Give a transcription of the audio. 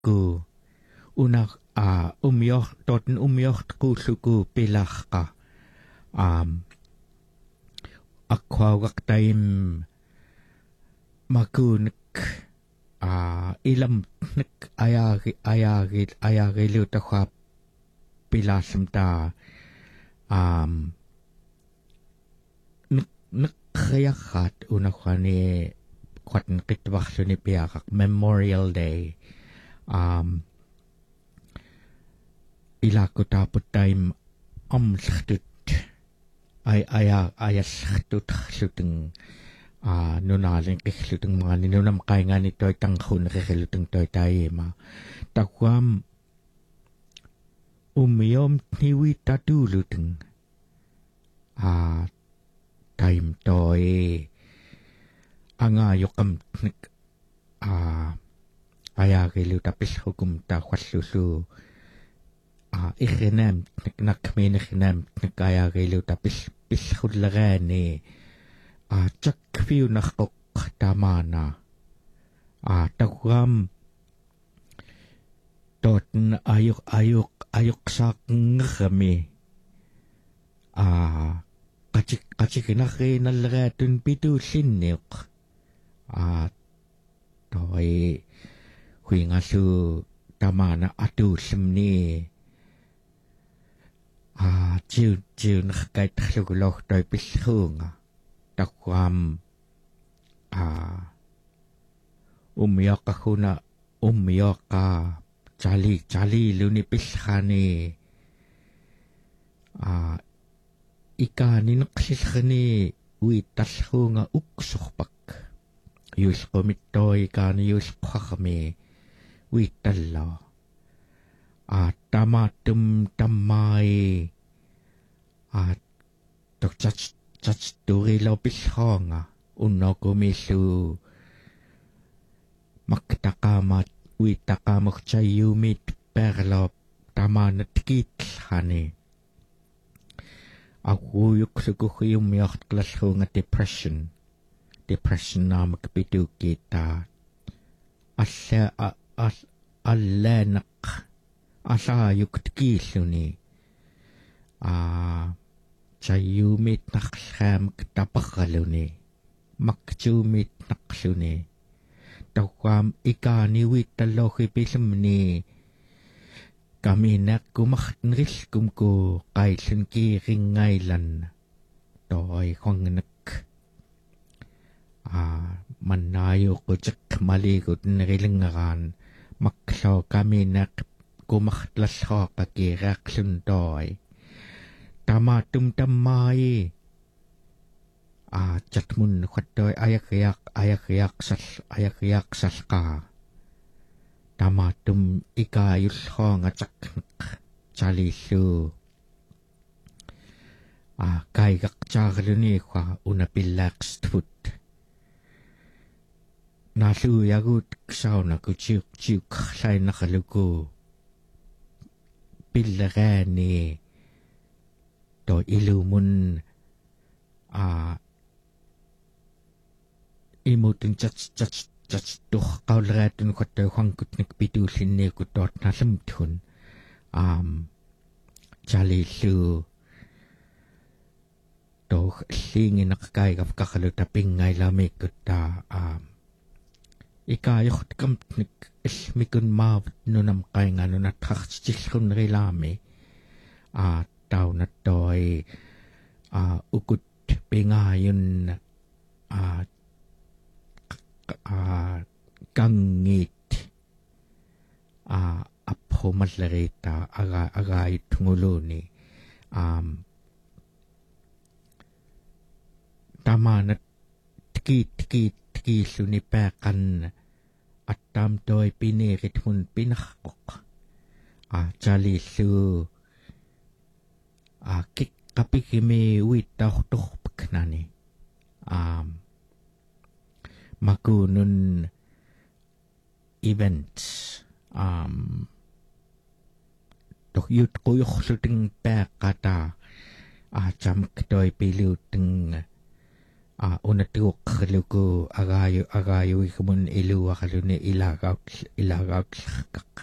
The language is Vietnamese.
ku una toten kuuluku pilaqqa aquagaqtaim makuunek ilam nek ayagilu takhwa pilasam ta nakhayakat una khani kwatn kitwaxluni piaqaq Memorial Day ilaku taput time amshtut ayashtut khlutung nunalin kikhlutung mga ninunam kay nga nito'y tanghun kikhlutung to'y tayo ma takwam umiyom niwi tatuluteng time to'y angayokam ayagilu tapis hukum ta khwaslusu ikhinam nakmin ikhinam ayagilu tapis pishulagani chakfiu nakok tamana takwam toten ayok sak ngami kachik nakhi nalagatun pitu sinniq toy huingasu tamana atu simni jiu nakakait khluguloh toy pishunga takwam umiyaka huna umiyaka jali luni pishani ikani naqsilkhani uitalhunga uksuqpak yusqumitoy ikani yusqakhami uitalla tamatum tamai tokchach turilo pishonga unokumisu maktakamat uitakamak chayumit perlo tamanat kitlhani akuyuk sukukhiyum yacht klashunga depression na magpitu kita allenak asayuk tkiluni chayumit naksham ktapakaluni makchumit nakshuni takwam ikani witalohi pismni kami nakumaknris kumku kailun kiringailan toy khongnak manayo ko chak malikot nrilingaran makso kami nakumaklas ho kakirak suntoy tamatum tamay chatmun khatoy ayayak sas ka tamatum ikayus ho nga chaknak chalisu kaigak chagluni kwa unapilaks tfut nasu yagut ksauna kuchik khlay nakaluko pillagani to ilumun imutun chach tuh kaulratun kotoy khwangkutnik pitulinni kutot nasamthun chalisu to lingi nakakaigap kakaluta pingay lamig kuta ikayok kamtnik ismikun mawt nunam kay nga nunat kakchichikun rilami tao na to'y ukut pingayon kangit apho maslarita agay tunguluni tama na tiki sunipakan at tam to'y pinirit mun pinakok chalisu kapikimi witahtok pagknani makunun events tok yut kuyok suting pekata jam katoy piliw ting unatuqqaluku agaayu ikamun iluaqaluni ilagaut ilagaut